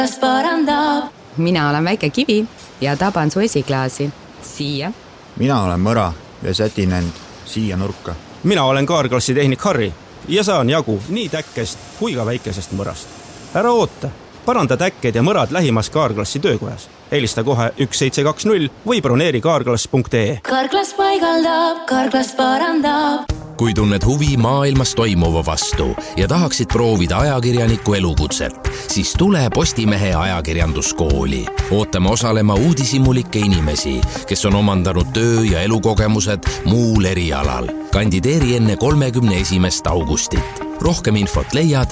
Mina olen väike kivi ja taban su esiklaasi. Siia. Mina olen mõra ja sätin end siia nurka. Mina olen kaarklassi tehnik Harri ja saan jagu nii täkkest kui ka väikesest mõrast. Ära oota, paranda täkked ja mõrad lähimas kaarklassi töökojas. Helista kohe 1720 või broneeri kaarklass.ee. Kaarklass paigaldab, kaarklass parandab. Kui tunned huvi maailmas toimuva vastu ja tahaksid proovida ajakirjaniku elukutset, siis tule Postimehe ajakirjanduskooli. Ootame osalema uudishimulikke inimesi, kes on omandanud töö- ja elukogemused muul erialal. Kandideeri enne 31. augustit. Rohkem infot leiad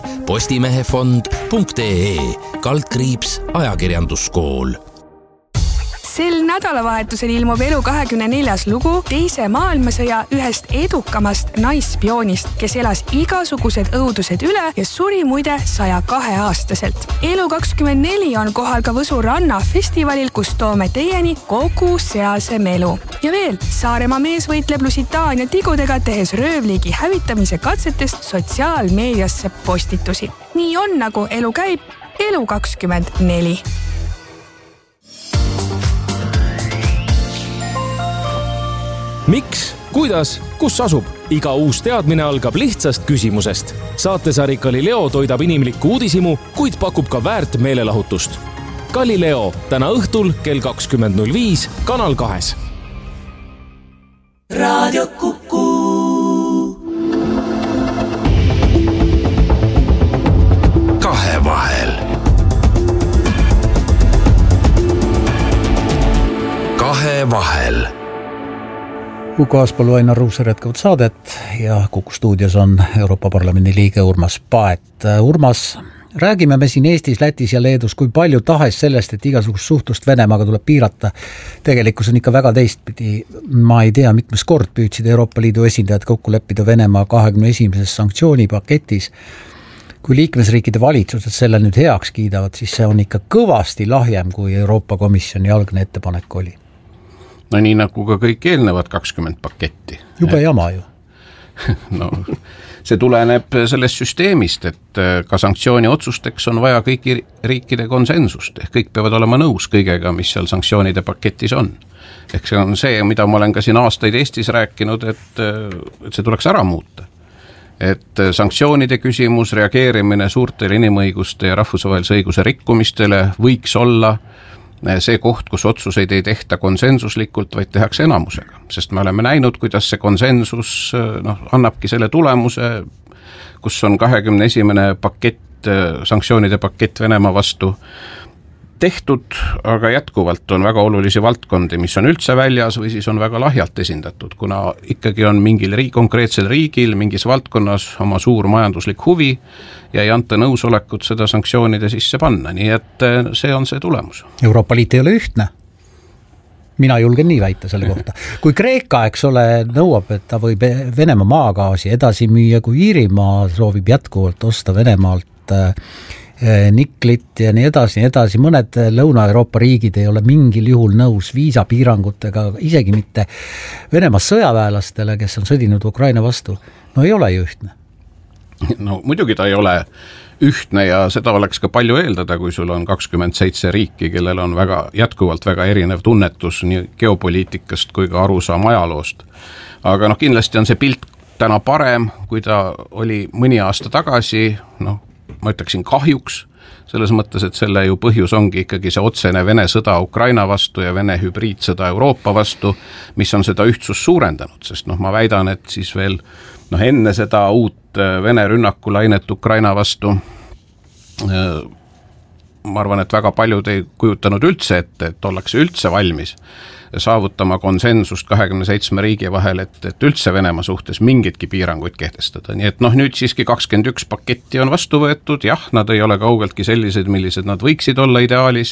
postimehefond.ee /ajakirjanduskool. Sel nädalavahetusel ilmub Elu24 lugu teise maailmasõja ühest edukamast naisspioonist, kes elas igasugused õudused üle ja suri muide 102-aastaselt. Elu24 on kohal ka Võsu ranna festivalil, kus toome teieni kogu sealse melu. Ja veel, Saaremaa mees võitleb Lusitaania tigudega, tehes röövliigi hävitamise katsetest sotsiaalmeediasse postitusi. Nii on, nagu elu käib, Elu24. Miks, kuidas, kus asub? Iga uus teadmine algab lihtsast küsimusest. Saatesari Galileo toidab inimlikku uudishimu, kuid pakub ka väärt meelelahutust. Galileo täna õhtul kell 20.05 Kanal 2. Raadio Kuku. Kahevahel. Kahevahel. Kuku Aaspalu, Ainar Ruussaar jätkavad saadet ja Kuku stuudios on Euroopa Parlamendi liige Urmas Paet. Urmas, räägime me siin Eestis, Lätis ja Leedus kui palju tahes sellest, et igasugust suhtlust Venemaaga tuleb piirata. Tegelikkus on ikka väga teistpidi. Ma ei tea, mitmes kord püüdsid Euroopa Liidu esindajad kokku leppida Venemaa 21. sanktsioonipaketis. Kui liikmesriikide valitsused selle nüüd heaks kiidavad, siis see on ikka kõvasti lahjem, kui Euroopa Komisjoni algne ettepanek oli. No nii nagu ka kõik eelnevad 20 paketti. Jube jama ju. No, see tuleneb sellest süsteemist, et ka sanktsiooni otsusteks on vaja kõiki riikide konsensust. Kõik peavad olema nõus kõigega, mis seal sanktsioonide paketis on. Ehk see on see, mida ma olen ka siin aastaid Eestis rääkinud, et see tuleks ära muuta. Et sanktsioonide küsimus, reageerimine suurtele inimõiguste ja rahvusvahelise õiguse rikkumistele võiks olla see koht, kus otsuseid ei tehta konsensuslikult, vaid tehakse enamusega. Sest me oleme näinud, kuidas see konsensus annabki selle tulemuse, kus on 21. pakett, sanktsioonide pakett Venemaa vastu tehtud, aga jätkuvalt on väga olulisi valdkondi, mis on üldse väljas või siis on väga lahjalt esindatud, kuna ikkagi on mingil konkreetsel riigil mingis valdkonnas oma suur majanduslik huvi ja ei anta nõusolekut seda sanktsioonide sisse panna, nii et see on see tulemus. Euroopa Liit ei ole ühtne. Mina julgen nii väita selle kohta. Kui Kreeka, eks ole, nõuab, et ta võib Venemaa maagaasi edasi müüa, kui Iirimaa soovib jätkuvalt osta Venemaalt niklit ja nii edasi, mõned Lõuna-Euroopa riigid ei ole mingil juhul nõus viisapiirangutega, isegi mitte Venemaa sõjaväelastele, kes on sõdinud Ukraina vastu. No ei ole ju ühtne. No muidugi ta ei ole ühtne ja seda oleks ka palju eeldada, kui sul on 27 riiki, kellel on jätkuvalt väga erinev tunnetus nii geopoliitikast kui ka arusaam ajaloost. Aga kindlasti on see pilt täna parem, kui ta oli mõni aasta tagasi, ma ütleksin kahjuks, selles mõttes, et selle ju põhjus ongi ikkagi see otsene Vene sõda Ukraina vastu ja Vene hübriidsõda Euroopa vastu, mis on seda ühtsust suurendanud, sest ma väidan, et siis veel enne seda uut Vene rünnakulainet Ukraina vastu, ma arvan, et väga paljud ei kujutanud üldse ette, et ollakse üldse valmis saavutama konsensust 27 riigi vahel, et üldse Venemaa suhtes mingitki piiranguid kehtestada. Nii et nüüd siiski 21 paketti on vastu võetud, jah, nad ei ole kaugeltki sellised, millised nad võiksid olla ideaalis,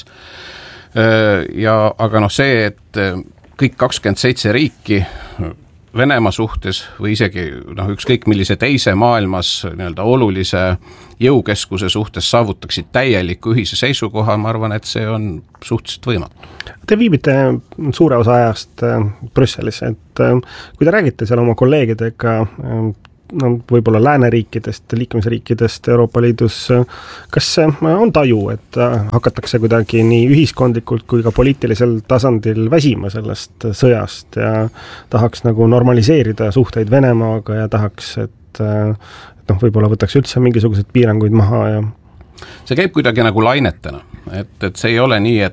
aga see, et kõik 27 riiki Venemaa suhtes või isegi ükskõik millise teise maailmas olulise jõukeskuse suhtes saavutaksid täieliku ühise seisukoha, ma arvan, et see on suhteliselt võimatu. Te viibite suure osa ajast Brüsselis, et kui te räägite seal oma kolleegidega võib-olla lääneriikidest, liikmesriikidest Euroopa Liidus, kas on taju, et hakatakse kuidagi nii ühiskondlikult kui ka poliitilisel tasandil väsima sellest sõjast ja tahaks nagu normaliseerida suhteid Venemaaga ja tahaks, et võib-olla võtaks üldse mingisuguseid piiranguid maha ja see käib kuidagi nagu lainetena, et see ei ole nii,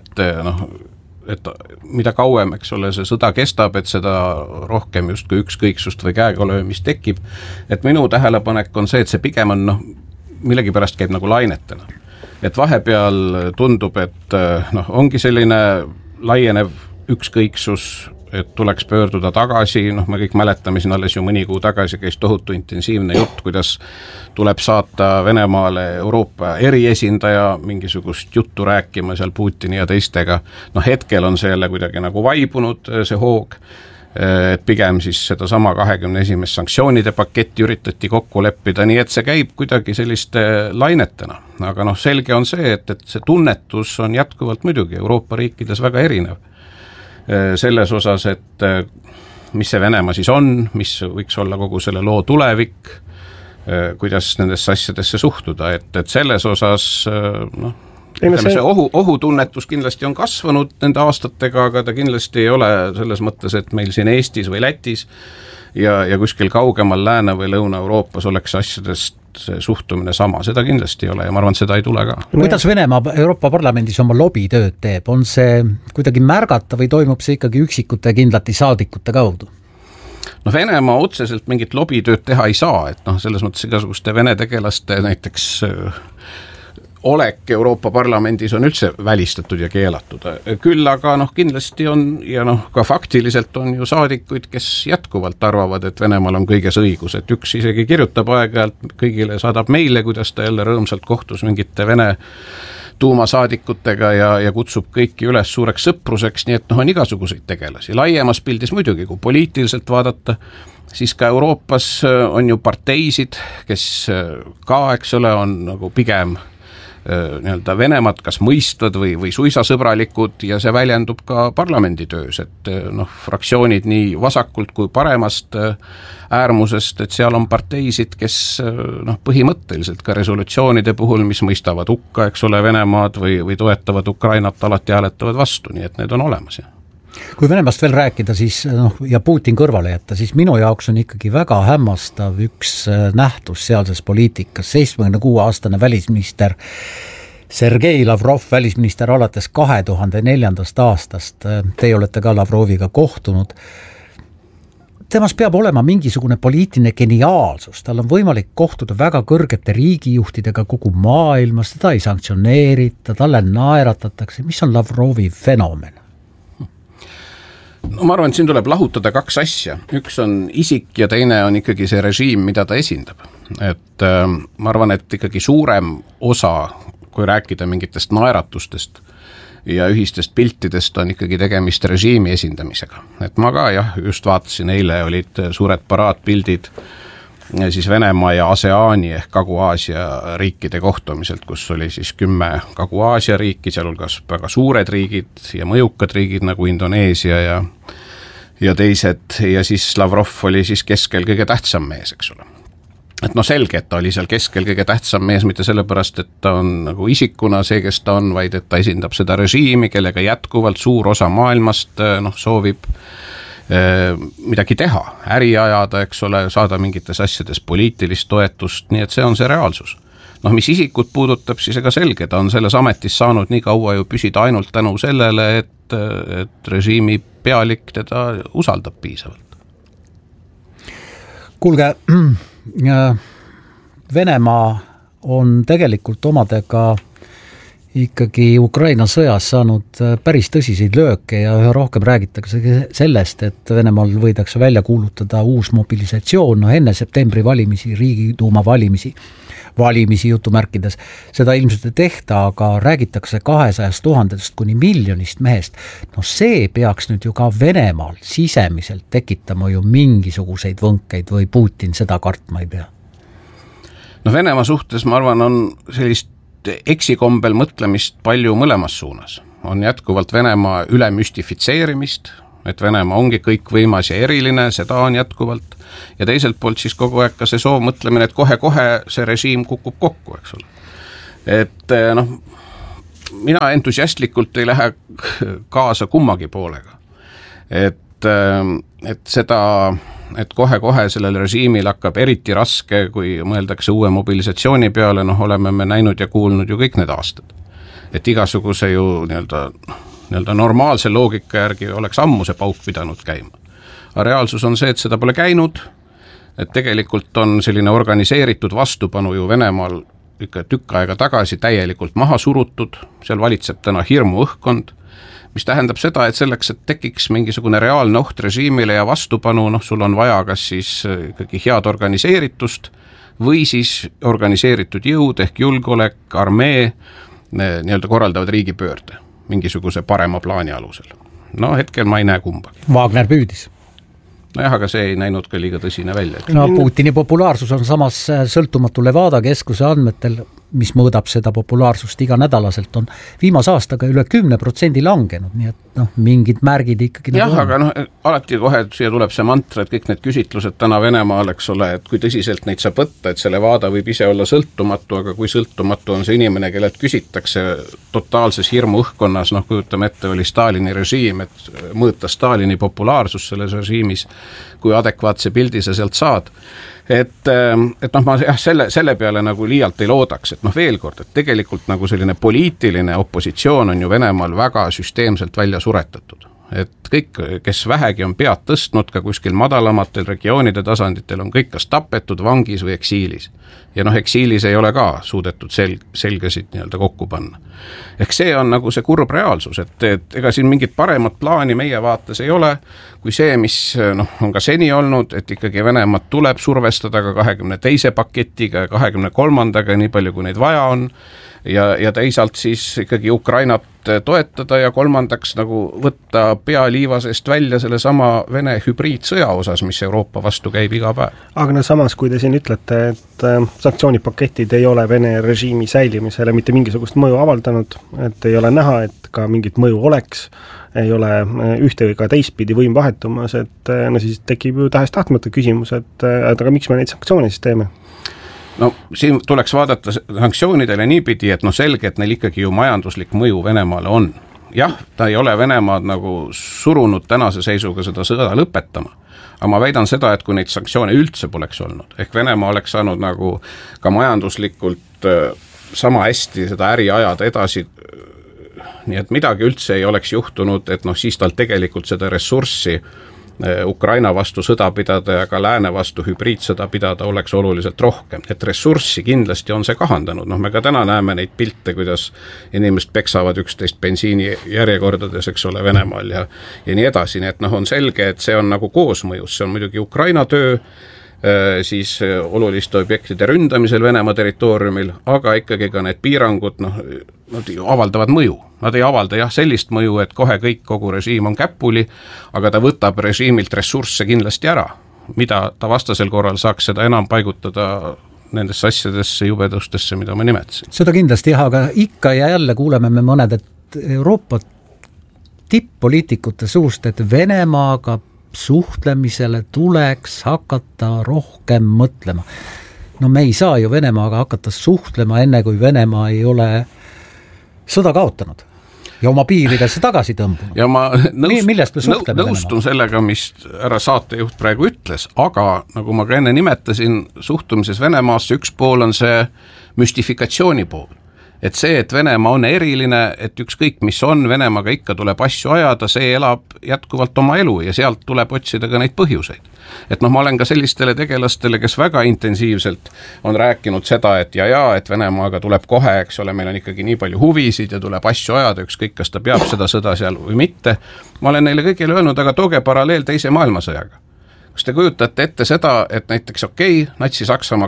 et mida kauem, eks ole, see sõda kestab, et seda rohkem justkui ükskõiksust või käega löömist tekib. Et minu tähelepanek on see, et see pigem on, millegipärast käib nagu lainetena. Et vahepeal tundub, et ongi selline laienev ükskõiksus, et tuleks pöörduda tagasi, me kõik mäletame siin alles ju mõni kuu tagasi käis tohutu intensiivne jutt, kuidas tuleb saata Venemaale Euroopa eriesindaja mingisugust juttu rääkima seal Putini ja teistega. Hetkel on see jälle kuidagi nagu vaibunud see hoog, et pigem siis seda sama 21. sanktsioonide paketti üritati kokku leppida, nii et see käib kuidagi selliste lainetena. Aga selge on see, et see tunnetus on jätkuvalt muidugi Euroopa riikides väga erinev. Selles osas, et mis see Venemaa siis on, mis võiks olla kogu selle loo tulevik, kuidas nendesse asjadesse suhtuda, et selles osas see ohutunnetus kindlasti on kasvanud nende aastatega, aga ta kindlasti ei ole selles mõttes, et meil siin Eestis või Lätis ja kuskil kaugemal Lääne- või Lõuna-Euroopas oleks asjadest see suhtumine sama, seda kindlasti ei ole ja ma arvan, et seda ei tule ka. Kuidas Venemaa Euroopa Parlamendis oma lobitööd teeb? On see kuidagi märgata või toimub see ikkagi üksikute kindlati saadikute kaudu? Venemaa otseselt mingit lobitööd teha ei saa, et selles mõttes igasuguste Vene tegelaste näiteks olek Euroopa Parlamendis on üldse välistatud ja keelatud. Küll aga kindlasti on ja ka faktiliselt on ju saadikuid, kes jätkuvalt arvavad, et Venemaal on kõiges õigus, et üks isegi kirjutab aeg-ajalt kõigile, saadab meile, kuidas ta jälle rõõmsalt kohtus mingite Vene tuumasaadikutega ja kutsub kõiki üles suureks sõpruseks, nii et on igasuguseid tegelasi. Laiemas pildis muidugi, kui poliitiliselt vaadata, siis ka Euroopas on ju parteisid, kes ka, eks ole, on nagu pigem Venemaad kas mõistvad või suisa sõbralikud ja see väljendub ka parlamenditöös, et fraktsioonid nii vasakult kui paremast äärmusest, et seal on parteisid, kes põhimõtteliselt ka resolutsioonide puhul, mis mõistavad hukka, eks ole, Venemaad või toetavad Ukrainat, alati hääletavad vastu, nii et need on olemas. Kui Venemast veel rääkida siis, ja Putin kõrvale jätta, siis minu jaoks on ikkagi väga hämmastav üks nähtus sealses poliitikas. 76-aastane välisminister Sergei Lavrov, välisminister alates 2004. aastast, teie olete ka Lavroviga kohtunud. Temas peab olema mingisugune poliitiline geniaalsus, tal on võimalik kohtuda väga kõrgete riigijuhtidega kogu maailmas, teda ei sanktsioneerita, talle naeratatakse. Mis on Lavrovi fenomen? Ma arvan, et siin tuleb lahutada kaks asja. Üks on isik ja teine on ikkagi see režiim, mida ta esindab. Et ma arvan, et ikkagi suurem osa, kui rääkida mingitest naeratustest ja ühistest piltidest, on ikkagi tegemist režiimi esindamisega. Et ma ka just vaatasin, eile olid suured paraatpildid siis Venemaa ja ASEANi ehk Kagu-Aasia riikide kohtumiselt, kus oli siis 10 Kagu-Aasia riiki, sealhulgas väga suured riigid ja mõjukad riigid nagu Indoneesia ja teised, ja siis Lavrov oli siis keskel kõige tähtsam mees, eks ole. Et selge, et ta oli seal keskel kõige tähtsam mees, mitte sellepärast, et ta on nagu isikuna see, kes ta on, vaid et ta esindab seda režiimi, kellega jätkuvalt suur osa maailmast soovib midagi teha, äri ajada, eks ole, saada mingites asjades poliitilist toetust, nii et see on see reaalsus. Mis isikut puudutab, siis ega selge, ta on selles ametis saanud nii kaua ju püsida ainult tänu sellele, et režiimi pealik teda usaldab piisavalt. Kuulge, Venemaa on tegelikult omadega ikkagi Ukraina sõjas saanud päris tõsiseid lööke ja üha rohkem räägitakse sellest, et Venemaal võidakse välja kuulutada uus mobilisatsioon, enne septembri valimisi, Riigiduuma valimisi jutumärkides. Seda ilmselt ei tehta, aga räägitakse 200 000 kuni miljonist mehest. See peaks nüüd ju ka Venemaal sisemiselt tekitama ju mingisuguseid võnkeid või Putin seda kartma ei pea? Venemaa suhtes, ma arvan, on sellist eksikombel mõtlemist palju mõlemas suunas. On jätkuvalt Venemaa ülemüstifitseerimist, et Venemaa ongi kõikvõimas ja eriline, seda on jätkuvalt, ja teiselt poolt siis kogu aeg ka see soov mõtlemine, et kohe-kohe see režiim kukub kokku, eks ole. Et mina entusiastlikult ei lähe kaasa kummagi poolega. Et seda, et kohe-kohe sellel režiimil hakkab eriti raske, kui mõeldakse uue mobilisatsiooni peale, oleme me näinud ja kuulnud ju kõik need aastad. Et igasuguse ju nii-öelda normaalse loogika järgi oleks ammu see pauk pidanud käima. Aga reaalsus on see, et seda pole käinud, et tegelikult on selline organiseeritud vastupanu ju Venemaal ikka tükk aega tagasi täielikult maha surutud, seal valitseb täna hirmu õhkkond, mis tähendab seda, et selleks, et tekiks mingisugune reaalne oht režiimile ja vastupanu, sul on vaja kas siis ikkagi head organiseeritust või siis organiseeritud jõud ehk julgeolek, armee nii-öelda korraldavad riigipöörde mingisuguse parema plaani alusel. Hetkel ma ei näe kumbagi. Wagner püüdis. Nojah, aga see ei näinud ka liiga tõsine välja. Putini populaarsus on samas sõltumatu Levada keskuse andmetel, mis mõõdab seda populaarsust iga nädalaselt, on viimase aastaga üle 10% langenud, nii et mingid märgid ikkagi jah, aga alati kohe siia tuleb see mantra, et kõik need küsitlused täna Venemaal, eks ole, et kui tõsiselt neid saab võtta, et see Levada võib ise olla sõltumatu, aga kui sõltumatu on see inimene, kellelt küsitakse totaalses hirmu õhkkonnas, kujutame ette, oli Stalini režiim, et mõõta Stalini populaarsus selles režiimis, kui adekvaatse pildi sa sealt saad. Et ma selle peale nagu liialt ei loodaks, et veel kord, et tegelikult nagu selline poliitiline opositsioon on ju Venemaal väga süsteemselt välja suretatud. Et kõik, kes vähegi on pead tõstnud ka kuskil madalamatel regioonide tasanditel, on kõik kas tapetud, vangis või eksiilis. Ja eksiilis ei ole ka suudetud selgesid nii-öelda kokku panna. Ehk see on nagu see kurb reaalsus, et ega siin mingit paremat plaani meie vaates ei ole, kui see, mis on ka seni olnud, et ikkagi Venemaad tuleb survestada ka 22. paketiga ja 23. nii palju, kui neid vaja on, ja teisalt siis ikkagi Ukrainat toetada ja kolmandaks nagu võtta pea liivasest välja selle sama Vene hübriidsõja osas, mis Euroopa vastu käib iga päev. Aga samas, kui te siin ütlete, et sanktsioonipaketid ei ole Vene režiimi säilimisele mitte mingisugust mõju avaldanud, et ei ole näha, et ka mingit mõju oleks, ei ole ühte või ka teistpidi võim vahetumas, et siis tekib ju tahes-tahtmata küsimus, et aga miks me neid sanktsioone siis teeme? Siin tuleks vaadata sanktsioonidele niipidi, et selge, et neil ikkagi ju majanduslik mõju Venemaale on. Jah, ta ei ole Venemaad nagu surunud tänase seisuga seda sõda lõpetama, aga ma väidan seda, et kui neid sanktsioone üldse poleks olnud, ehk Venemaa oleks saanud nagu ka majanduslikult sama hästi seda äri ajada edasi, nii et midagi üldse ei oleks juhtunud, et siis tal tegelikult seda ressurssi Ukraina vastu sõda pidada ja ka lääne vastu hübriidsõda pidada oleks oluliselt rohkem. Et ressurssi kindlasti on see kahandanud. Me ka täna näeme neid pilte, kuidas inimesed peksavad üksteist bensiini järjekordades, eks ole, Venemaal ja nii edasi. Nii et on selge, et see on nagu koosmõjus. See on muidugi Ukraina töö, siis oluliste objektide ründamisel Venemaa territooriumil, aga ikkagi ka need piirangud, nad avaldavad mõju. Nad ei avalda sellist mõju, et kohe kogu režiim on käpuli, aga ta võtab režiimilt ressursse kindlasti ära, mida ta vastasel korral saaks seda enam paigutada nendesse asjadesse, jubedustesse, mida ma nimetasin. Seda kindlasti aga ikka ja jälle kuuleme me mõned, et Euroopa tipp-poliitikute suust, et Venemaaga suhtlemisele tuleks hakata rohkem mõtlema. Me ei saa ju Venemaaga hakata suhtlema enne, kui Venemaa ei ole sõda kaotanud ja oma piiridesse tagasi tõmbunud. Ja ma nõustun sellega, mis härra saatejuht praegu ütles, aga nagu ma ka enne nimetasin, suhtumises Venemaasse üks pool on see müstifikatsiooni pool. Et see, et Venemaa on eriline, et ükskõik mis on, Venemaaga ikka tuleb asju ajada, see elab jätkuvalt oma elu ja sealt tuleb otsida ka neid põhjuseid. Et ma olen ka sellistele tegelastele, kes väga intensiivselt on rääkinud seda, et et Venemaaga tuleb kohe, eks ole, meil on ikkagi nii palju huvisid ja tuleb asju ajada, ükskõik kas ta peab seda sõda seal või mitte. Ma olen neile kõigile öelnud, aga tooge paralleel teise maailmasõjaga. Kas te kujutate ette seda, et näiteks Natsi-Saksamaa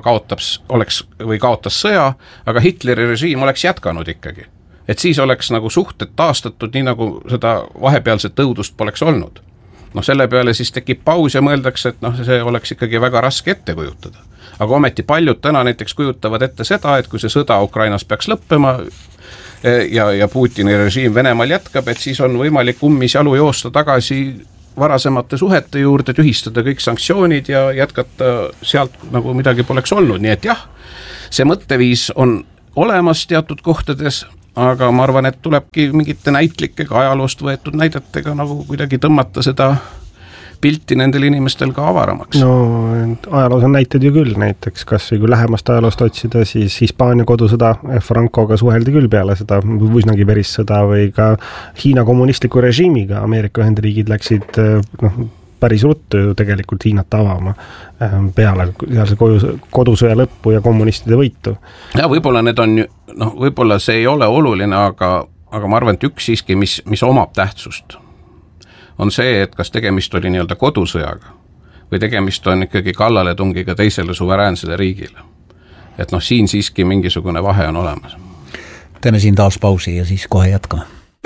kaotas sõja, aga Hitleri režiim oleks jätkanud ikkagi. Et siis oleks nagu suhted taastatud, nii nagu seda vahepealset õudust poleks olnud. Selle peale siis tekib paus ja mõeldakse, et see oleks ikkagi väga raske ette kujutada. Aga ometi paljud täna näiteks kujutavad ette seda, et kui see sõda Ukrainas peaks lõppema ja Putini režiim Venemaal jätkab, et siis on võimalik ummis jalu joosta tagasi varasemate suhete juurde, tühistada kõik sanktsioonid ja jätkata sealt nagu midagi poleks olnud, nii et jah, see mõtteviis on olemas teatud kohtades, aga ma arvan, et tulebki mingite näitlikega ajaloost võetud näidetega nagu kuidagi tõmmata seda pilti nendel inimestel ka avaramaks. No ajaloos on näited ju küll, näiteks kas või kui lähemast ajaloost otsida, siis Hispaania kodusõda Francoga suheldi küll peale seda üsnagi verissõda või ka Hiina kommunistliku režiimiga Ameerika Ühendriigid läksid päris ruttu ju tegelikult Hiinat avama peale kodusõja lõppu ja kommunistide võitu. Ja võib-olla need on, võib-olla see ei ole oluline, aga ma arvan, et üks siiski, mis omab tähtsust, on see, et kas tegemist oli nii-öelda kodusõjaga või tegemist on ikkagi kallaletungiga teisele suveräänsele riigile. Et siin siiski mingisugune vahe on olemas. Teeme siin taas pausi ja siis kohe jätkame.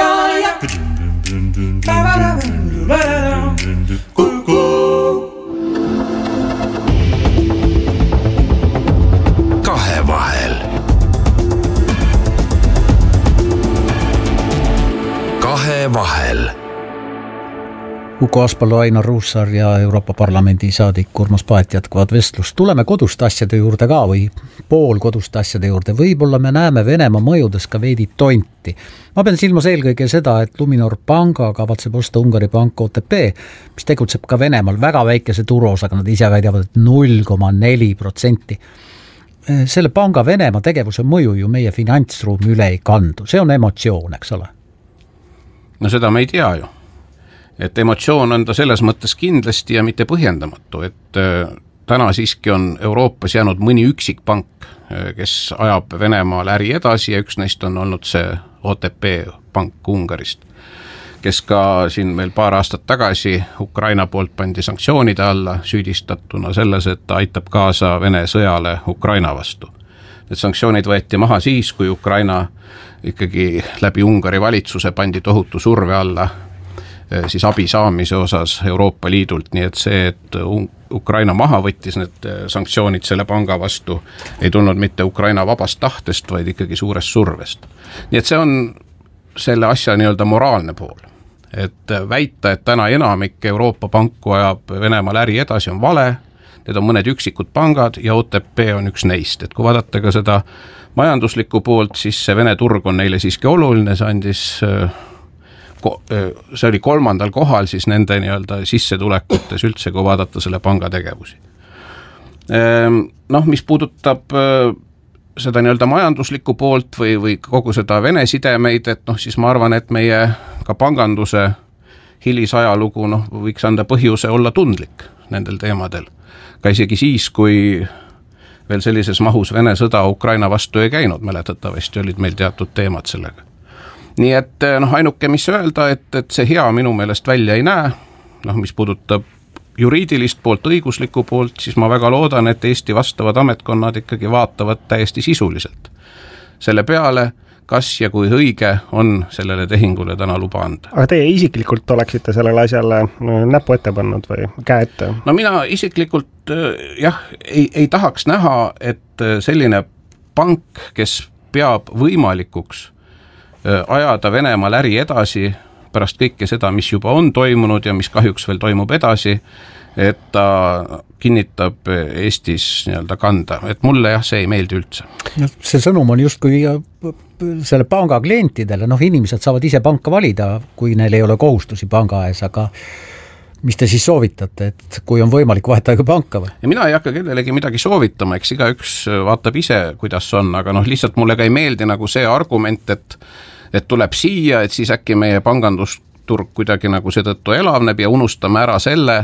Kahevahel. Kahevahel. Uku Aaspõllu, Ainar Ruussaar ja Euroopa Parlamendi saadik Urmas Paet jätkavad vestlust. Tuleme koduste asjade juurde ka või pool koduste asjade juurde. Võib-olla me näeme Venemaa mõjudes ka veidi tonti. Ma pean silmas eelkõige seda, et Luminor panga kavatseb osta Ungari pank OTP, mis tegutseb ka Venemaal väga väikese turuosaga, nad ise väidavad, et 0,4%. Selle panga Venemaa tegevuse mõju ju meie finantsruumi üle ei kandu. See on emotsioon, eks ole? No seda me ei tea ju. Et emotsioon on ta selles mõttes kindlasti ja mitte põhjendamatu, et täna siiski on Euroopas jäänud mõni üksik pank, kes ajab Venemaal äri edasi ja üks neist on olnud see OTP pank Ungarist, kes ka siin meil paar aastat tagasi Ukraina poolt pandi sanktsioonide alla süüdistatuna selles, et ta aitab kaasa Vene sõjale Ukraina vastu. Need sanktsioonid võeti maha siis, kui Ukraina ikkagi läbi Ungari valitsuse pandi tohutu surve alla siis abi saamise osas Euroopa Liidult, nii et see, et Ukraina maha võttis need sanktsioonid selle panga vastu, ei tulnud mitte Ukraina vabast tahtest, vaid ikkagi suurest survest. Nii et see on selle asja nii-öelda moraalne pool. Et väita, et täna enamik Euroopa panku ajab Venemaal äri edasi on vale, need on mõned üksikud pangad ja OTP on üks neist. Et kui vaadata ka seda majanduslikku poolt, siis see Vene turg on neile siiski oluline, see oli 3. kohal siis nende nii-öelda sissetulekutes üldse, kui vaadata selle panga tegevusi. Mis puudutab seda nii-öelda majanduslikku poolt või kogu seda Vene sidemeid, et siis ma arvan, et meie ka panganduse hilisajalugu võiks anda põhjuse olla tundlik nendel teemadel. Ka isegi siis, kui veel sellises mahus Vene sõda Ukraina vastu ei käinud, mäletatavasti olid meil teatud teemad sellega. Nii et ainuke, mis öelda, et see hea minu meelest välja ei näe, mis puudutab juriidilist poolt, õiguslikku poolt, siis ma väga loodan, et Eesti vastavad ametkonnad ikkagi vaatavad täiesti sisuliselt selle peale, kas ja kui õige on sellele tehingule täna luba anda. Aga teie isiklikult oleksite sellele asjale näpu ette pannud või käe ette? No mina isiklikult ei tahaks näha, et selline pank, kes peab võimalikuks ajada Venemaal äri edasi pärast kõike seda, mis juba on toimunud ja mis kahjuks veel toimub edasi, et ta kinnitab Eestis nii-öelda kanda. Et mulle see ei meeldi üldse. See sõnum on justkui selle panga klientidele, inimesed saavad ise panka valida, kui neil ei ole kohustusi panga ees, aga mis te siis soovitate, et kui on võimalik vahetage panka või? Ja mina ei hakka kellelegi midagi soovitama, eks igaüks vaatab ise, kuidas on, aga lihtsalt mulle ka ei meeldi nagu see argument, et tuleb siia, et siis äkki meie pangandusturg kuidagi nagu seetõttu elavneb ja unustame ära selle,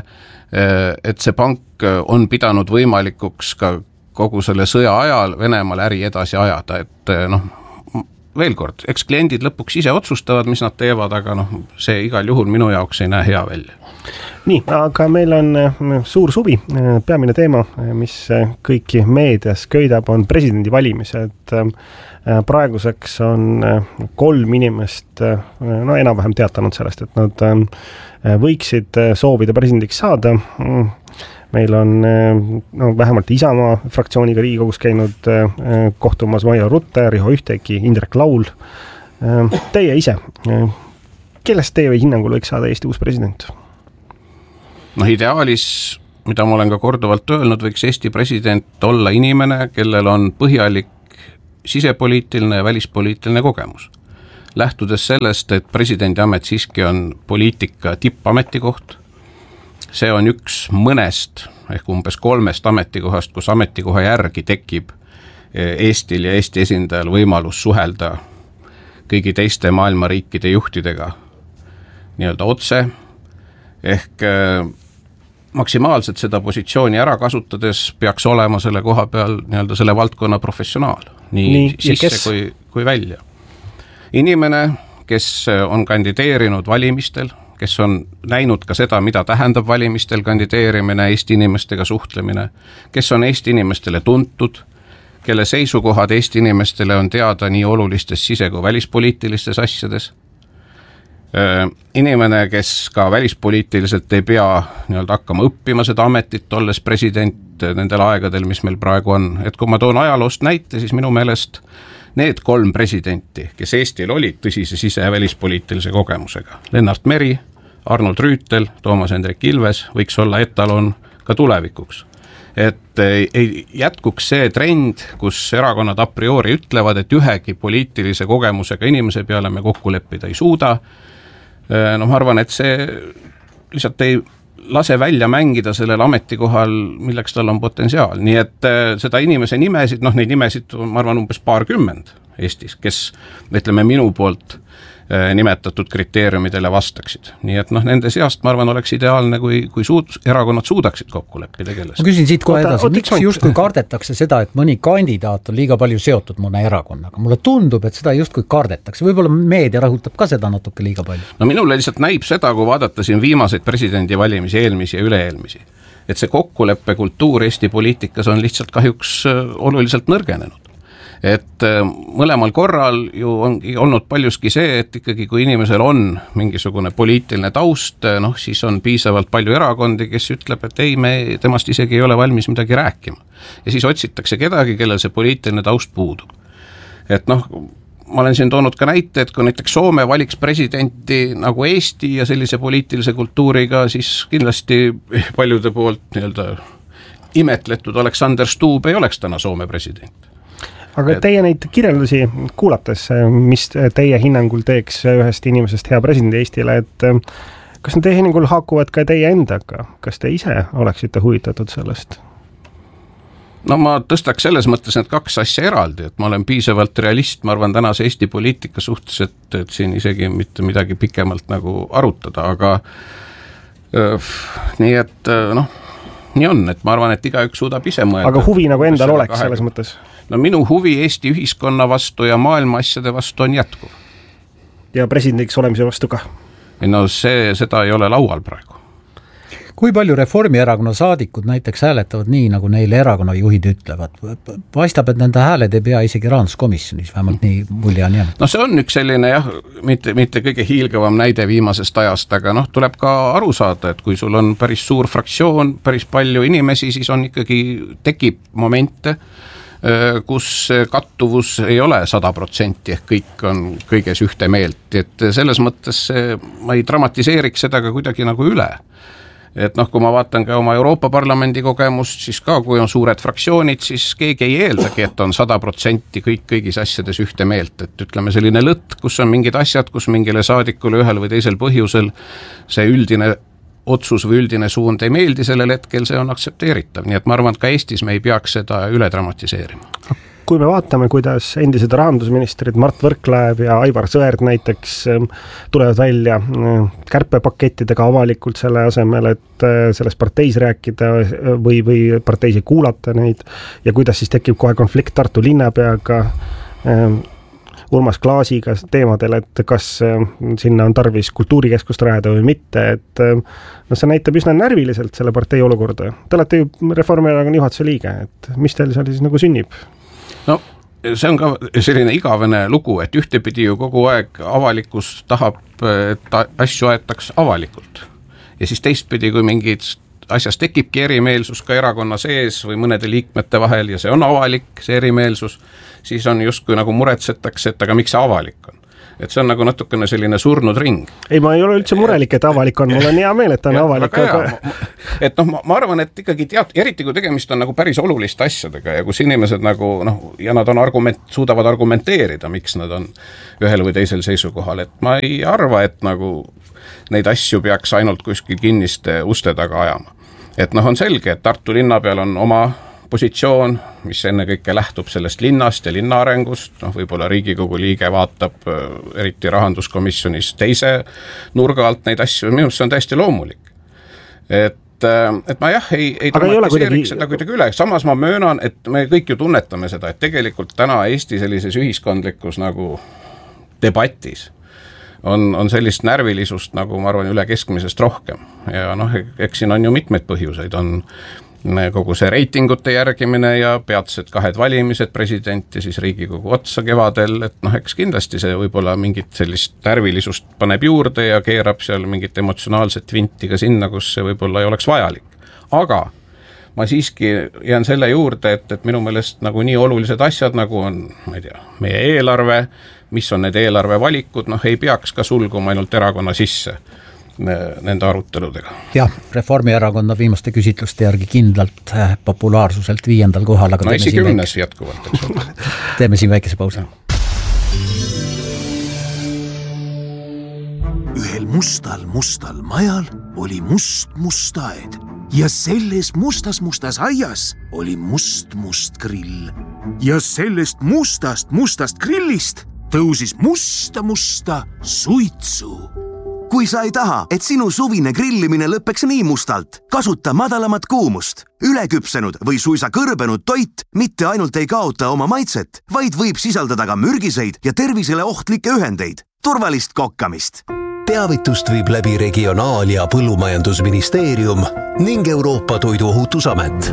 et see pank on pidanud võimalikuks ka kogu selle sõja ajal Venemaal äri edasi ajada, et veel kord, eks kliendid lõpuks ise otsustavad, mis nad teevad, aga see igal juhul minu jaoks ei näe hea välja. Nii, aga meil on suur suvi, peamine teema, mis kõiki meedias köidab, on presidendi valimised. Praeguseks on 3 inimest enam-vähem teatanud sellest, et nad võiksid soovida presidendiks saada. Meil on vähemalt Isamaa fraktsiooniga Riigikogus käinud kohtumas Maia Rutte, Riho Ühtegi, Indrek Laul. Teie ise, kellest teie hinnangul võiks saada Eesti uus president? Noh, ideaalis, mida ma olen ka korduvalt öelnud, võiks Eesti president olla inimene, kellel on põhjalik sisepoliitiline ja välispoliitiline kogemus. Lähtudes sellest, et presidendi amet siiski on poliitika tippametikoht, see on üks mõnest ehk umbes 3 ametikohast, kus ametikoha järgi tekib Eestil ja Eesti esindajal võimalus suhelda kõigi teiste maailma riikide juhtidega nii-öelda otse, ehk maksimaalselt seda positsiooni ära kasutades peaks olema selle koha peal nii-öelda selle valdkonna professionaal, nii sisse kui välja. Inimene, kes on kandideerinud valimistel, kes on näinud ka seda, mida tähendab valimistel kandideerimine, Eesti inimestega suhtlemine, kes on Eesti inimestele tuntud, kelle seisukohad Eesti inimestele on teada nii olulistes sise- kui välispoliitilistes asjades. Inimene, kes ka välispoliitiliselt ei pea nii-öelda hakkama õppima seda ametit, olles president nendel aegadel, mis meil praegu on. Et kui ma toon ajaloost näite, siis minu meelest need 3 presidenti, kes Eestil olid tõsise sise- ja välispoliitilise kogemusega, Lennart Meri, Arnold Rüütel, Toomas Hendrik Ilves, võiks olla etalon ka tulevikuks. Et ei jätkuks see trend, kus erakonnad a priori ütlevad, et ühegi poliitilise kogemusega inimese peale me kokku leppida ei suuda. No ma arvan, et see lihtsalt ei lase välja mängida sellel ametikohal, milleks tal on potentsiaal. Nii et seda inimese nimesid, neid nimesid ma arvan umbes 20 Eestis, kes ütleme minu poolt nimetatud kriteeriumidele vastaksid. Nii et nende seast ma arvan oleks ideaalne, kui erakonnad suudaksid kokku leppida keeles. Ma küsin siit kohe edasi, miks justkui kardetakse seda, et mõni kandidaat on liiga palju seotud mõne erakonnaga? Mulle tundub, et seda justkui kardetakse. Võib-olla meedia rõhutab ka seda natuke liiga palju. No minule lihtsalt näib seda, kui vaadata siin viimaseid presidendivalimisi, eelmisi ja üle-eelmisi. Et see kokkuleppe kultuur Eesti poliitikas on lihtsalt kahjuks oluliselt nõrgenenud. Et mõlemal korral ju ongi olnud paljuski see, et ikkagi kui inimesel on mingisugune poliitiline taust, siis on piisavalt palju erakondi, kes ütleb, et ei, me temast isegi ei ole valmis midagi rääkima. Ja siis otsitakse kedagi, kellel see poliitiline taust puudub. Et ma olen siin toonud ka näite, et kui näiteks Soome valiks presidenti nagu Eesti ja sellise poliitilise kultuuriga, siis kindlasti paljude poolt nii-öelda imetletud Alexander Stubb ei oleks täna Soome president. Aga teie neid kirjeldusi kuulates, mis teie hinnangul teeks ühest inimesest hea presidendi Eestile, et kas need teie hinnangul haakuvad ka teie endaga? Kas te ise oleksite huvitatud sellest? No ma tõstaks selles mõttes need 2 asja eraldi, et ma olen piisavalt realist, ma arvan tänase Eesti poliitika suhtes, et siin isegi mitte midagi pikemalt nagu arutada, aga nii et nii on, et ma arvan, et igaüks suudab ise mõelda. Aga huvi nagu endal oleks selles mõttes? No minu huvi Eesti ühiskonna vastu ja maailma asjade vastu on jätkuv. Ja presidendiks olemise vastu ka? No seda ei ole laual praegu. Kui palju Reformierakonna saadikud näiteks hääletavad nii, nagu neile erakonna juhid ütlevad? Paistab, et nende hääled ei pea isegi rahanduskomisjonis, vähemalt nii mulje on jäänud. No see on üks selline mitte kõige hiilgavam näide viimasest ajast, aga tuleb ka aru saada, et kui sul on päris suur fraktsioon, päris palju inimesi, siis on ikkagi tekib momente, kus kattuvus ei ole 100%, ehk kõik on kõiges ühte meelt, et selles mõttes ma ei dramatiseeriks seda ka kuidagi nagu üle. Et kui ma vaatan ka oma Euroopa Parlamendi kogemust, siis ka kui on suured fraktsioonid, siis keegi ei eeldagi, et on 100% kõigis asjades ühte meelt, et ütleme selline lõtt, kus on mingid asjad, kus mingile saadikule ühel või teisel põhjusel see üldine otsus või üldine suund ei meeldi sellel hetkel, see on aktsepteeritav, nii et ma arvan, et ka Eestis me ei peaks seda üle dramatiseerima. Kui me vaatame, kuidas endised rahandusministrid Mart Võrklaev ja Aivar Sõerd näiteks tulevad välja kärpepakettidega avalikult selle asemel, et selles parteis rääkida või parteis ei kuulata neid ja kuidas siis tekib kohe konflikt Tartu linnapeaga, Urmas Klaasiga teemadel, et kas sinna on tarvis kultuurikeskust rajada või mitte, et see näitab üsna närviliselt selle partei olukorda. Te olete ju Reformierakonna juhatuse liige, et mis teil seal siis nagu sünnib? No see on ka selline igavene lugu, et ühtepidi ju kogu aeg avalikkus tahab, et asju aetaks avalikult. Ja siis teistpidi, kui mingid asjas tekibki erimeelsus ka erakonna sees või mõnede liikmete vahel ja see on avalik, see erimeelsus, siis on justkui nagu muretsetakse, et aga miks see avalik on. et see on nagu natukene selline surnud ring. Ei, ma ei ole üldse murelik, et avalik on, mul on hea meel, et ta on avalik. Et ma arvan, et ikkagi eriti kui tegemist on nagu päris oluliste asjadega ja kus inimesed nagu ja nad on suudavad argumenteerida, miks nad on ühel või teisel seisukohal, et ma ei arva, et nagu neid asju peaks ainult kuskil kinniste uste taga ajama. Et on selge, et Tartu linna peal on oma positsioon, mis ennekõike lähtub sellest linnast ja linna arengust, võib-olla Riigikogu liige vaatab eriti rahanduskomisjonis teise nurga alt neid asju, minu arust see on täiesti loomulik. Et ma ei dramatiseeriks seda kuidagi üle, samas ma möönan, et me kõik ju tunnetame seda, et tegelikult täna Eesti sellises ühiskondlikus nagu debatis on sellist närvilisust, nagu ma arvan, üle keskmisest rohkem. Ja eks siin on ju mitmeid põhjuseid, on kogu see reitingute järgimine ja peatsed 2 valimised, president ja siis Riigikogu otsa kevadel, et eks kindlasti see võib-olla mingit sellist närvilisust paneb juurde ja keerab seal mingit emotsionaalset vinti ka sinna, kus see võib-olla ei oleks vajalik. Aga ma siiski jään selle juurde, et minu meelest nagu nii olulised asjad, nagu on, ma ei tea, meie eelarve, mis on need eelarve valikud, ei peaks ka sulguma ainult erakonna sisse nende aruteludega. Jah, Reformierakonna viimaste küsitluste järgi kindlalt populaarsuselt 5. kohal. Aga esi 10 jätkuvalt. Teeme siin väikese pausi. Ühel mustal majal oli must aed ja selles mustas aias oli must grill. Ja sellest mustast grillist tõusis musta suitsu. Kui sa ei taha, et sinu suvine grillimine lõppeks nii mustalt, kasuta madalamat kuumust. Üleküpsenud või suisa kõrbenud toit mitte ainult ei kaota oma maitset, vaid võib sisaldada ka mürgiseid ja tervisele ohtlikke ühendeid. Turvalist kokkamist. Teavitust viib läbi Regionaal- ja Põllumajandusministeerium ning Euroopa Toiduohutusamet.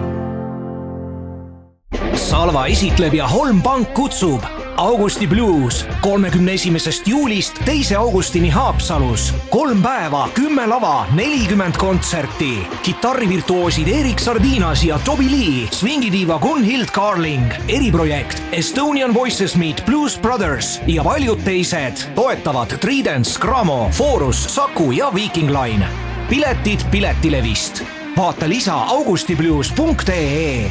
Salva esitleb ja Holm Pank kutsub Augusti Blues 31. juulist 2. augustini Haapsalus. 3 päeva, 10 lava, 40 kontserti. Kitarrivirtuoosid Erik Sardinas ja Toby Lee, swingidiiva Gunhild Carling, eriprojekt Estonian Voices Meet Blues Brothers ja paljud teised. Toetavad Tridents, Gramo, Forus, Saku ja Viking Line. Piletid Piletilevist. Vaata lisa augustiblues.ee.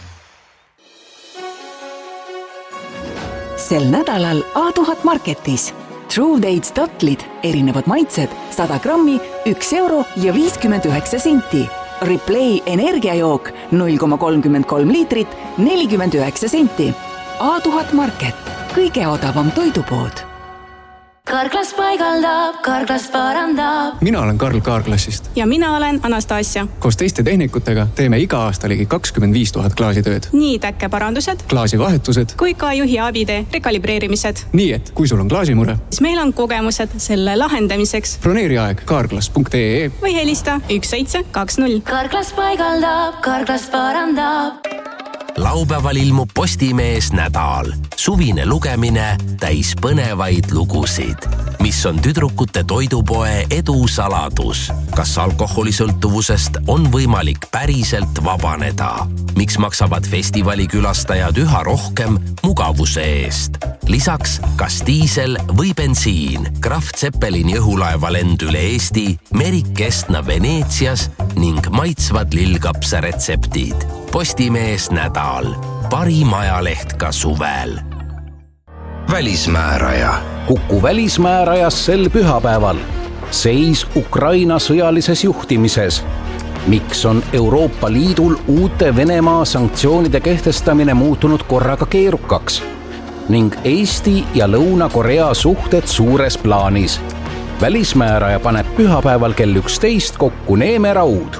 Sel nädalal A1000 Marketis. True Dates tatlid, erinevad maitsed, 100 grammi, 1 euro ja 59 senti. Replay energiajook 0,33 liitrit, 49 senti. A1000 Market, kõige odavam toidupood. Karklas paigaldab, Karklas parandab. Mina olen Karl Kaarklassist. Ja mina olen Anastasia. Koos teiste tehnikutega teeme iga aasta ligi 25 000 klaasitööd. Nii täkkeparandused, klaasivahetused kui ka juhi abide rekalibreerimised. Nii et kui sul on klaasimure, siis meil on kogemused selle lahendamiseks. Broneeri aeg karklas.ee või helista 1720. Karklas paigaldab, Karklas parandab. Laupäeval ilmub Postimees nädal. Suvine lugemine täis põnevaid lugusid. Mis on tüdrukute toidupoe edu saladus? Kas alkoholisõltuvusest on võimalik päriselt vabaneda? Miks maksavad festivali külastajad üha rohkem mugavuse eest? Lisaks, kas diisel või bensiin? Kraft Zeppelini õhulaeva lend üle Eesti, Merik Kestna Veneetsias ning maitsvad lillkapsa retseptid. Postimees nädal. Parim ajaleht ka suvel. Välismääraja. Kuku välismäärajas sel pühapäeval. Seis Ukraina sõjalises juhtimises. Miks on Euroopa Liidul uute Venemaa sanktsioonide kehtestamine muutunud korraga keerukaks? Ning Eesti ja Lõuna-Korea suhted suures plaanis. Välismääraja paneb pühapäeval kell 11 kokku Neeme Raud.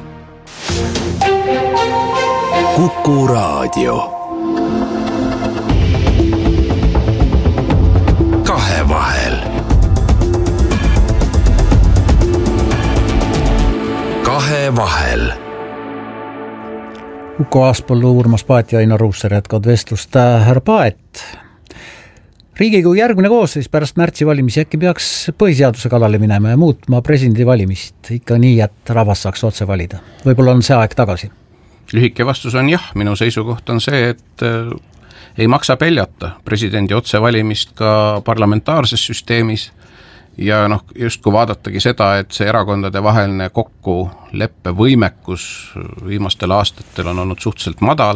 Kuku Raadio. Kahevahel. Kahevahel. Uko Aaspõllu, Urmas Paet ja Ainar Ruussaar jätkavad vestlust. Härra Paet, Riigikogu järgmine koosseis pärast märtsi valimisi äkki peaks põhiseaduse kallale minema ja muutma presidendi valimist ikka nii, et rahvas saaks otse valida. Võib-olla on see aeg tagasi? Lühike vastus on jah, minu seisukoht on see, et ei maksa peljata presidendi otsevalimist ka parlamentaarses süsteemis ja noh, just kui vaadatagi seda, et see erakondade vaheline kokkuleppe võimekus viimastel aastatel on olnud suhteliselt madal,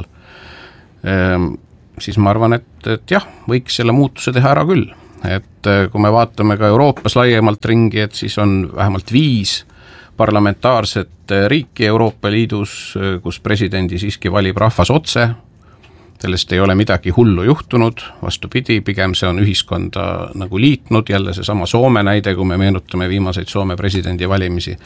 siis ma arvan, et jah, võiks selle muutuse teha ära küll. Et kui me vaatame ka Euroopas laiemalt ringi, et siis on vähemalt 5 parlamentaarset riiki Euroopa Liidus, kus presidendi siiski valib rahvas otse. Sellest ei ole midagi hullu juhtunud, vastupidi, pigem see on ühiskonda nagu liitnud, jälle see sama Soome näide, kui me meenutame viimaseid Soome presidendi valimisi.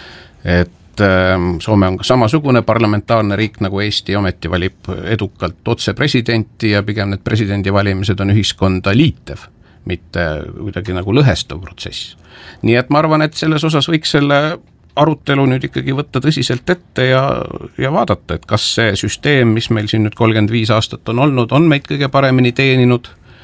Et Soome on ka samasugune parlamentaarne riik nagu Eesti, ometi valib edukalt otse presidenti ja pigem need presidendi valimised on ühiskonda liitev, mitte kuidagi nagu lõhestav protsess. Nii et ma arvan, et selles osas võiks selle arutelu nüüd ikkagi võtta tõsiselt ette ja vaadata, et kas see süsteem, mis meil siin nüüd 35 aastat on olnud, on meid kõige paremini teeninud,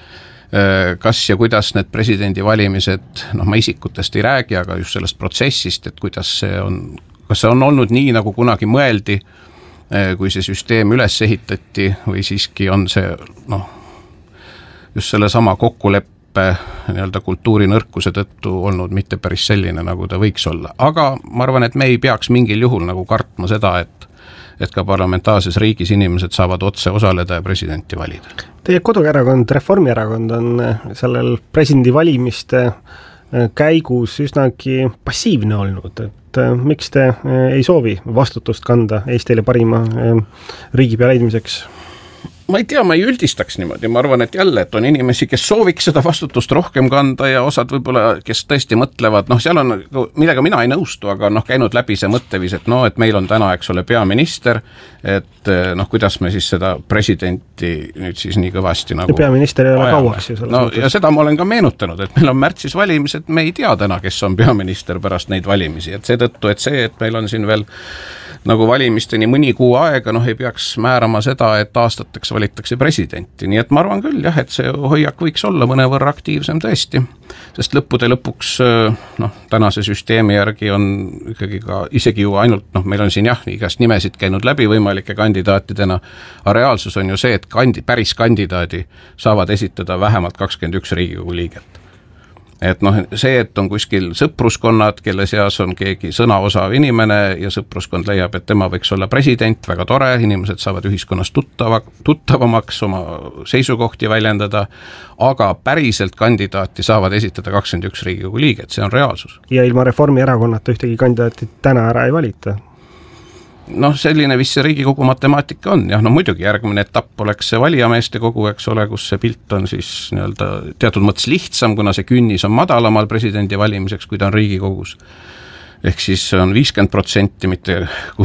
kas ja kuidas need presidendi valimised, noh ma isikutest ei räägi, aga just sellest protsessist, et kuidas see on, kas see on olnud nii, nagu kunagi mõeldi, kui see süsteem üles ehitati või siiski on see noh, just selle sama kokkuleppe nii-öelda kultuurinõrkuse tõttu olnud mitte päris selline, nagu ta võiks olla. Aga ma arvan, et me ei peaks mingil juhul nagu kartma seda, et ka parlamentaarses riigis inimesed saavad otse osaleda ja presidenti valida. Teie koduerakond, Reformierakond on sellel presidendi valimiste käigus üsnagi passiivne olnud, et miks te ei soovi vastutust kanda Eestile parima riigipea leidmiseks? Ma ei tea, ma ei üldistaks niimoodi, ma arvan, et jälle, et on inimesi, kes sooviks seda vastutust rohkem kanda ja osad võib-olla, kes tõesti mõtlevad, noh seal on, millega mina ei nõustu, aga noh käinud läbi see mõttevis, et no, et meil on täna, eks ole, peaminister, et noh, kuidas me siis seda presidenti nüüd siis nii kõvasti nagu... Ja peaminister ei ole kauaks ju selles mõttes. Ja seda ma olen ka meenutanud, et meil on märtsis valimised, me ei tea täna, kes on peaminister pärast neid valimisi, et seetõttu, et see, et meil on siin veel nagu valimisteni mõni kuu aega, noh ei peaks määrama seda, et aastateks valitakse presidenti, nii et ma arvan küll jah, et see hoiak võiks olla mõnevõrra aktiivsem tõesti, sest lõppude lõpuks noh, tänase süsteemi järgi on ikkagi ka isegi ju ainult, noh meil on siin jah, igast nimesid käinud läbi võimalike kandidaatidena, aga reaalsus on ju see, et päris kandidaadi saavad esitada vähemalt 21 Riigikogu liiget. Et noh, see, et on kuskil sõpruskonnad, kelle seas on keegi sõnaosav inimene ja sõpruskond leiab, et tema võiks olla president, väga tore, inimesed saavad ühiskonnas tuttavamaks oma seisukohti väljendada, aga päriselt kandidaati saavad esitada 21 Riigikogu liiget, see on reaalsus. Ja ilma Reformierakonnata ühtegi kandidaati täna ära ei valita? Noh, selline vist see Riigikogu matemaatika on, jah, no muidugi järgmine etapp oleks see valijameeste kogu, eks ole, kus see pilt on siis nii-öelda teatud mõttes lihtsam, kuna see künnis on madalamal presidendi valimiseks, kui ta on Riigikogus. Ehk siis on 50%, mitte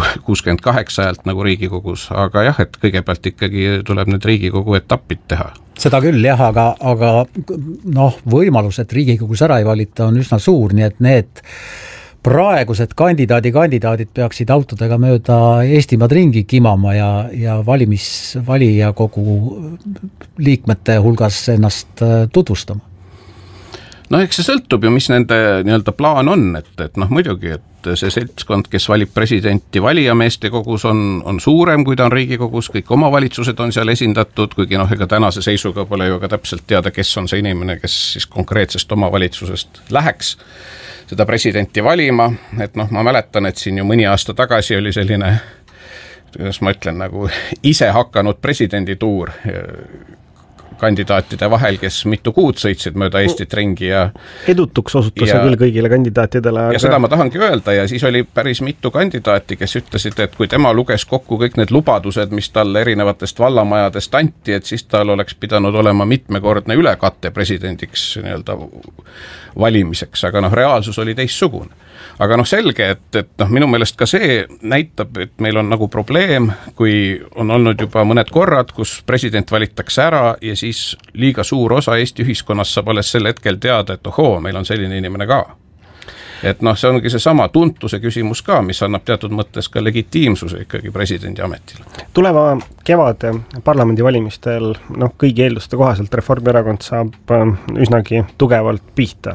68 häält nagu Riigikogus, aga jah, et kõigepealt ikkagi tuleb need Riigikogu etapid teha. Seda küll jah, aga noh, võimalus, et Riigikogus ära ei valita on üsna suur, nii et need praegused kandidaadid peaksid autodega mööda Eestimaad ringi kimama ja valija kogu liikmete hulgas ennast tutvustama. No eks see sõltub ju, mis nende nii-öelda plaan on, et noh muidugi, et see seltskond, kes valib presidenti valijameeste kogus on suurem, kui ta on Riigikogus, kõik omavalitsused on seal esindatud, kuigi noh, ega tänase seisuga pole ju ka täpselt teada, kes on see inimene, kes siis konkreetsest omavalitsusest läheks seda presidenti valima, et noh, ma mäletan, et siin ju mõni aasta tagasi oli selline, kuidas ma ütlen, nagu ise hakanud presidendituur kandidaatide vahel, kes mitu kuud sõitsid mööda Eestit ringi ja edutuks osutus see küll kõigile kandidaatidele. Ja seda ma tahangi öelda ja siis oli päris mitu kandidaati, kes ütlesid, et kui tema luges kokku kõik need lubadused, mis talle erinevatest vallamajadest anti, et siis tal oleks pidanud olema mitmekordne ülekatte presidendiks nii-öelda valimiseks, aga noh, reaalsus oli teistsugune. Aga noh, selge, et noh, minu meelest ka see näitab, et meil on nagu probleem, kui on olnud juba mõned korrad, kus president valitakse ära ja siis liiga suur osa Eesti ühiskonnas saab alles sel hetkel teada, et ohoo, meil on selline inimene ka. Et noh, see ongi see sama tuntuse küsimus ka, mis annab teatud mõttes ka legitiimsuse ikkagi presidendi ametile. Tuleva kevade parlamendivalimistel, noh, kõigi eelduste kohaselt Reformierakond saab üsnagi tugevalt pihta.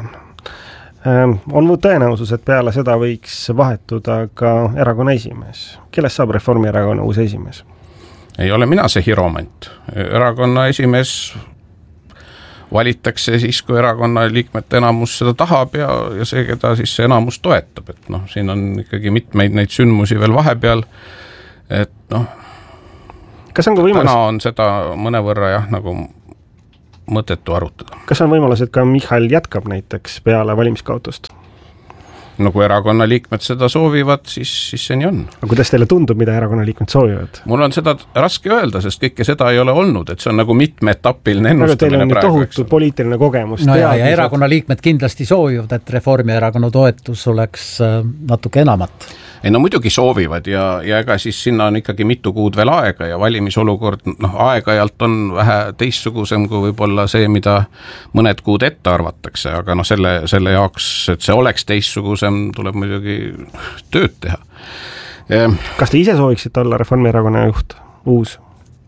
On tõenäosus, et peale seda võiks vahetuda ka erakonna esimees. Kellest saab Reformierakonna uus esimees? ei ole mina see hiromant. Erakonna esimees valitakse siis, kui erakonna liikmete enamus seda tahab ja see, keda siis see enamus toetab, et noh, siin on ikkagi mitmeid neid sündmusi veel vahepeal, et noh, kas on ka võimalus... täna on seda mõnevõrra jah, nagu mõttetu arutada. Kas on võimalus, et ka Michal jätkab näiteks peale valimiskaotust? No kui erakonna liikmed seda soovivad, siis see nii on. Aga kuidas teile tundub, mida erakonna liikmed soovivad? Mul on seda raske öelda, sest kõike seda ei ole olnud, et see on nagu mitmeetapiline ennustamine praegu. Teil on tohutu poliitiline kogemus. No ja erakonna liikmed kindlasti soovivad, et Reformierakonna toetus oleks natuke enamat. Ei no muidugi soovivad ja ega siis sinna on ikkagi mitu kuud veel aega ja valimisolukord, aeg-ajalt on vähe teistsugusem kui võib-olla see, mida mõned kuud ette arvatakse, aga selle jaoks, et see oleks teistsugusem, tuleb muidugi tööd teha. Kas te ise sooviksite olla Reformierakonna juht, uus?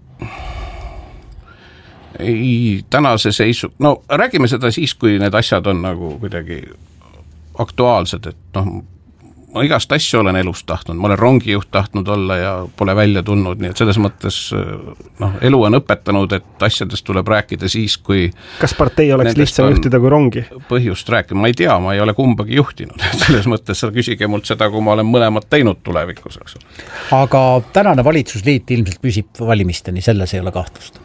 Ei, tänase seisu, no räägime seda siis, kui need asjad on nagu kuidagi aktuaalsed, et noh, ma igast asju olen elus tahtnud, ma olen rongijuht tahtnud olla ja pole välja tulnud, nii et selles mõttes elu on õpetanud, et asjadest tuleb rääkida siis, kui kas partei oleks lihtsam juhtida kui rongi? Põhjust rääkida, ma ei tea, ma ei ole kumbagi juhtinud, selles mõttes küsige mult seda, kui ma olen mõlemad teinud tulevikus. Aga tänane valitsusliit ilmselt püsib valimisteni, selles ei ole kahtlust.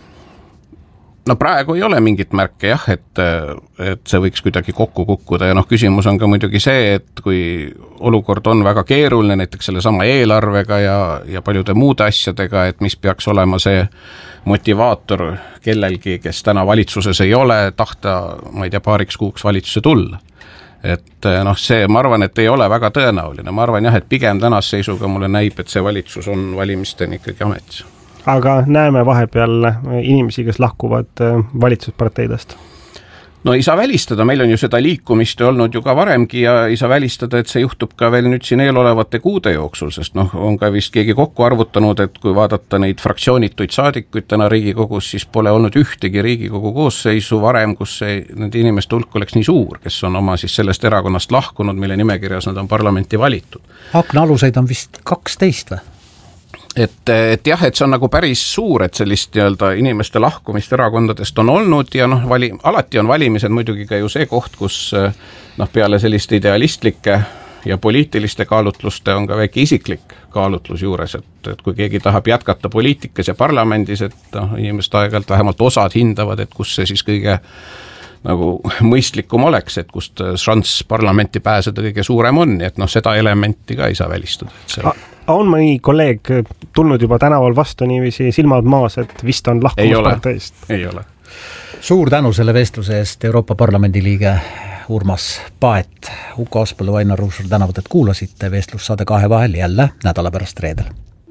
No praegu ei ole mingit märke jah, et see võiks kuidagi kokku kukkuda ja küsimus on ka muidugi see, et kui olukord on väga keeruline, näiteks selle sama eelarvega ja paljude muude asjadega, et mis peaks olema see motivaator kellelgi, kes täna valitsuses ei ole, tahta, ma ei tea, paariks kuuks valitsuse tulla. Et see, ma arvan, et ei ole väga tõenäoline. Ma arvan jah, et pigem tänase seisuga mulle näib, et see valitsus on valimisteni ikkagi ametis. Aga näeme vahepeal inimesi, kes lahkuvad valitsusparteidest? No ei saa välistada, meil on ju seda liikumist olnud ju ka varemgi ja ei saa välistada, et see juhtub ka veel nüüd siin eelolevate kuude jooksul, sest on ka vist keegi kokku arvutanud, et kui vaadata neid fraktsioonituid saadikuid täna Riigikogus, siis pole olnud ühtegi Riigikogu koosseisu varem, kus nende inimeste hulk oleks nii suur, kes on oma siis sellest erakonnast lahkunud, mille nimekirjas nad on parlamenti valitud. Aknaaluseid on vist 12 või? Et jah, et see on nagu päris suur, et sellist inimeste lahkumist erakondadest on olnud ja alati on valimised muidugi ka ju see koht, kus peale selliste idealistlike ja poliitiliste kaalutluste on ka väike isiklik kaalutlus juures, et kui keegi tahab jätkata poliitikas ja parlamendis, et inimeste aeg-ajalt vähemalt osad hindavad, et kus see siis kõige nagu mõistlikum oleks, et kust šanss parlamenti pääseda kõige suurem on, et seda elementi ka ei saa välistada. On mõni kolleeg tulnud juba tänaval vastu niiviisi silmad maas, et vist on lahkumas parteist? Ei ole. Suur tänu selle vestluse eest, Euroopa Parlamendi liige Urmas Paet. Uko Aaspõllu, Ainar Ruussaar tänavad, et kuulasite vestlussaade Kahe vahel jälle nädala pärast reedel.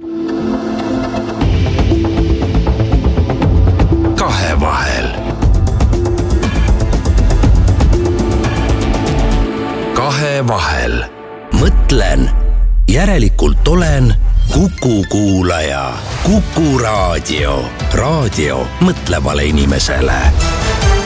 Kahe vahel. Kahe vahel. Mõtlen. Järelikult olen Kuku kuulaja. Kuku raadio. Raadio mõtlevale inimesele.